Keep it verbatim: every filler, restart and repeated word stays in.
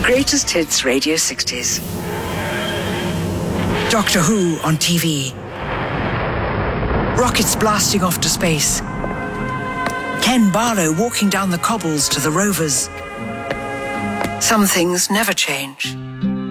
Greatest Hits Radio sixties. Doctor Who on T V. Rockets blasting off to space. Ken Barlow walking down the cobbles to the Rovers. Some things never change.